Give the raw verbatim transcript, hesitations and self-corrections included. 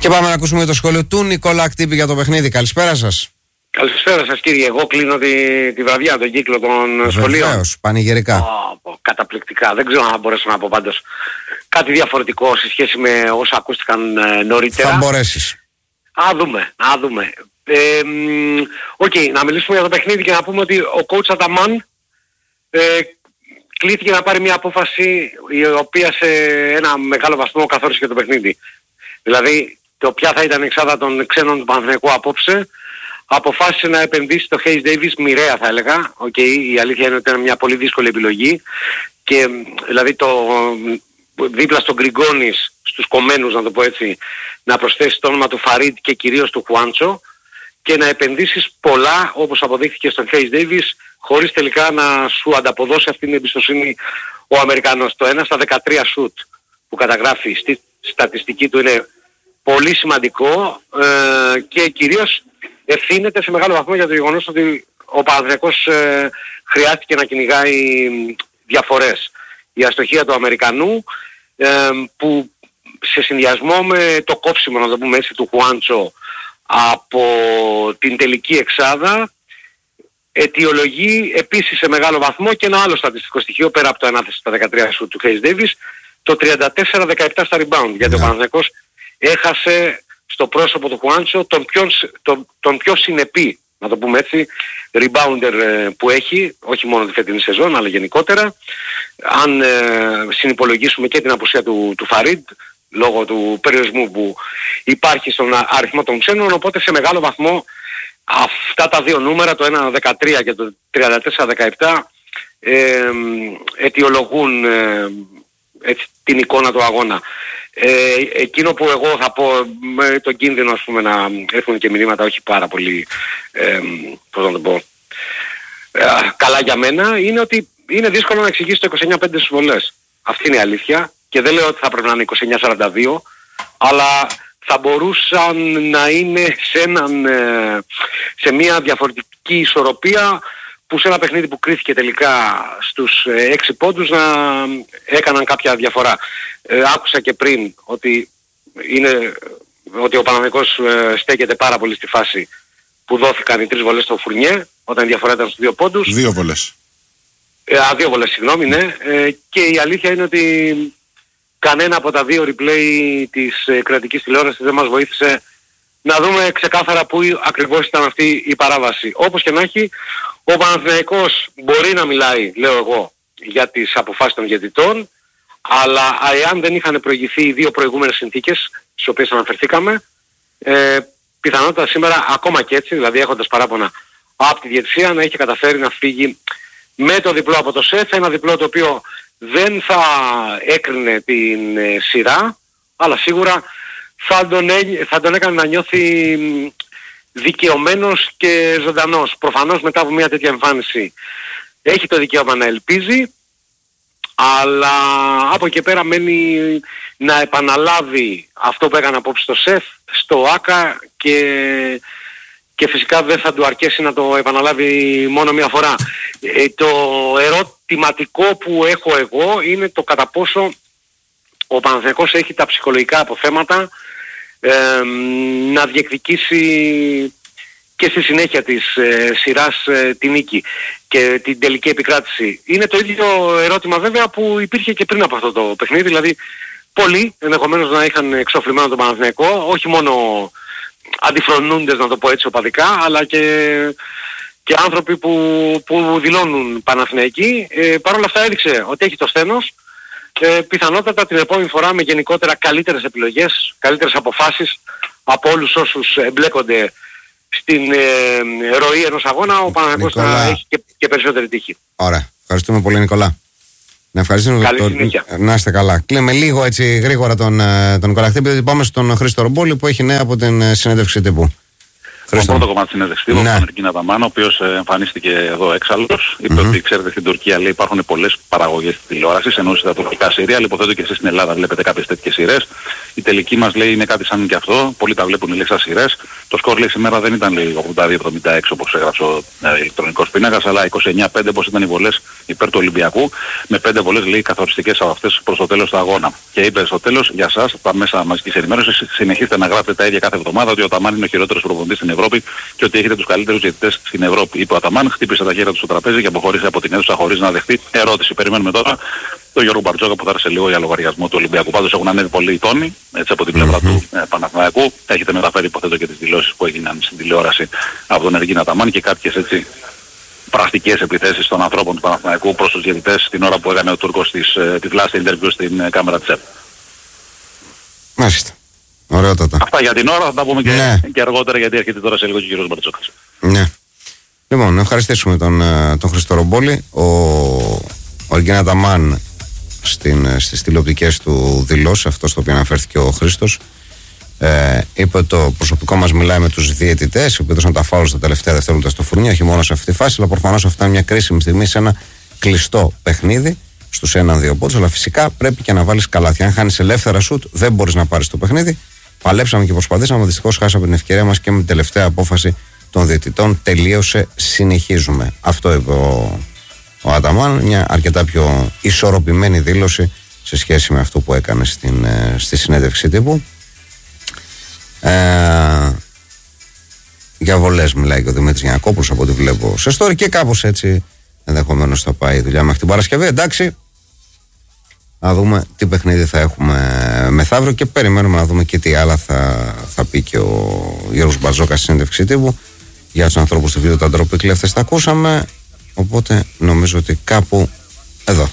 Και πάμε να ακούσουμε το σχόλιο του Νικόλα Κτύπη για το παιχνίδι. Καλησπέρα σας. Καλησπέρα σας κύριε. Εγώ κλείνω τη, τη βραδιά, τον κύκλο των σχολείων. Βεβαίως, πανηγυρικά. Oh, καταπληκτικά. Δεν ξέρω αν μπορέσω να πω πάντως κάτι διαφορετικό σε σχέση με όσα ακούστηκαν ε, νωρίτερα. Θα μπορέσεις. Α, δούμε, α, δούμε. Οκ, ε, okay, να μιλήσουμε για το παιχνίδι και να πούμε ότι ο coach Αταμάν ε, κλήθηκε να πάρει μια απόφαση η οποία σε ένα μεγάλο βαθμό καθόρισε και το παιχνίδι. Δηλαδή, το ποια θα ήταν η εξάδα των ξένων του Παναθηναϊκού απόψε, αποφάσισε να επενδύσει στο Hayes Davis μοιραία θα έλεγα. Okay, η αλήθεια είναι ότι ήταν μια πολύ δύσκολη επιλογή και δηλαδή το δίπλα στον Γκριγκόνης, στους κομμένους να το πω έτσι, να προσθέσει το όνομα του Φαρίτ και κυρίως του Χουάντσο και να επενδύσεις πολλά όπως αποδείχθηκε στον Hayes Davis χωρίς τελικά να σου ανταποδώσει αυτή την εμπιστοσύνη ο Αμερικανός. Το ένα στα δεκατρία σουτ που καταγράφει στη στατιστική του είναι πολύ σημαντικό ε, και κυρίως ευθύνεται σε μεγάλο βαθμό για το γεγονός ότι ο Παναθηναϊκός ε, χρειάστηκε να κυνηγάει διαφορές. Η αστοχία του Αμερικανού ε, που σε συνδυασμό με το κόψιμο να το πούμε έτσι του Χουάντσο από την τελική εξάδα αιτιολογεί επίσης σε μεγάλο βαθμό και ένα άλλο στατιστικό στοιχείο πέρα από το ανάθεση στα δεκατρία σου του Hayes Davis, το τριάντα τέσσερα δεκαεπτά στα rebound, γιατί yeah. ο Παναθηναϊκός έχασε στο πρόσωπο του Χουάντσο τον πιο, τον, τον πιο συνεπή, να το πούμε έτσι, rebounder ε, που έχει, όχι μόνο τη φετινή σεζόν αλλά γενικότερα. Αν ε, συνυπολογίσουμε και την απουσία του, του Φαρίντ λόγω του περιορισμού που υπάρχει στον αριθμό των ξένων, οπότε σε μεγάλο βαθμό αυτά τα δύο νούμερα, το ένα δεκατρία και το τριάντα τέσσερα δεκαεπτά, ε, αιτιολογούν ε, έτσι, την εικόνα του αγώνα. Ε, εκείνο που εγώ θα πω με τον κίνδυνο ας πούμε να έρθουν και μηνύματα όχι πάρα πολύ ε, πώς να το πω ε, καλά για μένα, είναι ότι είναι δύσκολο να εξηγήσει το είκοσι εννιά πέντε στις βολές. Αυτή είναι η αλήθεια και δεν λέω ότι θα πρέπει να είναι είκοσι εννιά σαράντα δύο, αλλά θα μπορούσαν να είναι σε, έναν, σε μια διαφορετική ισορροπία που σε ένα παιχνίδι που κρίθηκε τελικά στους έξι πόντους να έκαναν κάποια διαφορά. Ε, άκουσα και πριν ότι, είναι, ότι ο Παναθηναϊκός ε, στέκεται πάρα πολύ στη φάση που δόθηκαν οι τρεις βολές στο Φουρνιέ όταν η διαφορά ήταν στους δύο πόντους. Δύο βολές. Ε, α, δύο βολές, συγγνώμη, ναι. Ε, και η αλήθεια είναι ότι κανένα από τα δύο replay της ε, κρατικής τηλεόρασης δεν μας βοήθησε να δούμε ξεκάθαρα πού ακριβώς ήταν αυτή η παράβαση. Όπως και να έχει, ο Παναθηναϊκός μπορεί να μιλάει, λέω εγώ, για τις αποφάσεις των διαιτητών, αλλά εάν δεν είχαν προηγηθεί οι δύο προηγούμενες συνθήκες, στις οποίες αναφερθήκαμε, ε, πιθανότατα σήμερα ακόμα και έτσι, δηλαδή έχοντας παράπονα από τη διαιτησία, να είχε καταφέρει να φύγει με το διπλό από το ΣΕΦ, ένα διπλό το οποίο δεν θα έκρινε την ε, σειρά, αλλά σίγουρα θα τον, έ, θα τον έκανε να νιώθει δικαιωμένος και ζωντανός. Προφανώς μετά από μια τέτοια εμφάνιση έχει το δικαίωμα να ελπίζει, αλλά από εκεί πέρα μένει να επαναλάβει αυτό που έκανε απόψε στο ΣΕΦ, στο ΆΚΑ και, και φυσικά δεν θα του αρκέσει να το επαναλάβει μόνο μια φορά. Ε, το ερωτηματικό που έχω εγώ είναι το κατά πόσο ο Παναθηναϊκός έχει τα ψυχολογικά αποθέματα ε, να διεκδικήσει και στη συνέχεια της ε, σειράς ε, τη νίκη και την τελική επικράτηση. Είναι το ίδιο ερώτημα βέβαια που υπήρχε και πριν από αυτό το παιχνίδι, δηλαδή πολλοί ενδεχομένως να είχαν εξοφλημένο τον Παναθηναϊκό, όχι μόνο αντιφρονούντες να το πω έτσι οπαδικά, αλλά και, και άνθρωποι που, που δηλώνουν Παναθηναϊκοί. Ε, Παρ' όλα αυτά έδειξε ότι έχει το σθένος. Ε, πιθανότατα την επόμενη φορά με γενικότερα καλύτερες επιλογές, καλύτερες αποφάσεις από όλους όσους εμπλέκονται στην ε, ροή ενός αγώνα, ο Παναθηναϊκός θα έχει και, και περισσότερη τύχη. Ωραία. Ευχαριστούμε πολύ, Νικολά. Να ευχαριστούμε. Καλή το, συνέχεια. Να είστε καλά. Κλείνουμε λίγο έτσι γρήγορα τον, τον Νικολά Κτύπη, γιατί πάμε στον Χρήστο Ρομπόλη που έχει νέα από την συνέντευξη τύπου. Το πρώτο κομμάτι συνέντευξης τύπου, ναι. Τον Ερκίνα Ταμάν, ο οποίος εμφανίστηκε εδώ έξαλλος, είπε mm-hmm. ότι ξέρετε στην Τουρκία λέει, υπάρχουν πολλές παραγωγές τηλεόρασης, εννοούσε τα τουρκικά σύρια, υποθέτω και εσείς στην Ελλάδα βλέπετε κάποιες τέτοιες σειρές. Η τελική μας λέει είναι κάτι σαν και αυτό, πολλοί τα βλέπουν λέει σαν σειρές. Το σκορ λέει σήμερα δεν ήταν λέει ογδόντα δύο εβδομήντα έξι όπως έγραψε ο ε, ηλεκτρονικός πίνακας, αλλά είκοσι εννιά πέντε όπως ήταν οι βολές υπέρ του Ολυμπιακού, με πέντε βολές λέει καθοριστικές από αυτές προς το τέλος του αγώνα. Και είπε στο τέλος για σας, τα μέσα μαζικής ενημέρωσης, συνεχίστε να γράφετε τα ίδια κάθε εβδομάδα ότι ο Ταμάν είναι ο χειρότερος προπονητής στην Ευρώπη και ότι έχετε τους καλύτερους διαιτητές στην Ευρώπη. Είπε ο Αταμάν, χτύπησε τα χέρια του στο τραπέζι και αποχώρησε από την αίθουσα χωρίς να δεχτεί ερώτηση. Περιμένουμε τώρα τον Γιώργο Μπαρτζόκα που θα έρθει λίγο για λογαριασμό του Ολυμπιακού. Πάντως έχουν ανέβει πολλοί οι τόνοι, έτσι από την πλευρά mm-hmm. του ε, Παναθηναϊκού. Έχετε μεταφέρει υποθέτω και τις δηλώσεις που έγιναν στην τηλεόραση από τον Ερκίνα Ταμάν και κάποιες έτσι πρακτικές επιθέσεις των ανθρώπων του Παναθηναϊκού προς τους διαιτητές την ώρα που έκανε ο Τούρκος της, ε, τη last interview στην ε, κάμερα της ΕΠ. Μάλιστα. Ωραιότατα. Αυτά για την ώρα, θα τα πούμε και, ναι. και αργότερα γιατί έρχεται τώρα σε λίγο και ο κύριος Μπαρτζόκας. Ναι. Λοιπόν, να ευχαριστήσουμε τον, τον Χριστό Ρομπόλη. Ο, ο Ερκίνα Ταμάν στις τηλεοπτικές του δηλώσεις, αυτό στο οποίο αναφέρθηκε ο Χρήστος, ε, είπε ότι το προσωπικό μας μιλάει με τους διαιτητές, οι οποίοι έδωσαν τα φάουλ στα τελευταία δευτερόλεπτα στο φουρνί, όχι μόνο σε αυτή τη φάση, αλλά προφανώς αυτά είναι μια κρίσιμη στιγμή σε ένα κλειστό παιχνίδι στους έναν δύο πόντους. Αλλά φυσικά πρέπει και να βάλεις καλάθια. Αν χάνεις ελεύθερα σουτ, δεν μπορείς να πάρεις το παιχνίδι. Παλέψαμε και προσπαθήσαμε, δυστυχώς χάσαμε την ευκαιρία μας και με την τελευταία απόφαση των διαιτητών. Τελείωσε, συνεχίζουμε. Αυτό είπε ο, ο Αταμάν, μια αρκετά πιο ισορροπημένη δήλωση σε σχέση με αυτό που έκανε στην, στη συνέντευξη τύπου. Ε, για βολές μιλάει και ο Δημήτρης Γιαννακόπουλος από ό,τι βλέπω σε story και κάπως έτσι ενδεχομένως θα πάει η δουλειά μέχρι την Παρασκευή. Εντάξει, να δούμε τι παιχνίδι θα έχουμε μεθαύριο και περιμένουμε να δούμε και τι άλλα θα, θα πει και ο Γιώργος Μπαρτζόκας στη συνέντευξη τύπου. Για τους ανθρώπους του βίντεο τα ντροπή κλέφτες τα ακούσαμε, οπότε νομίζω ότι κάπου εδώ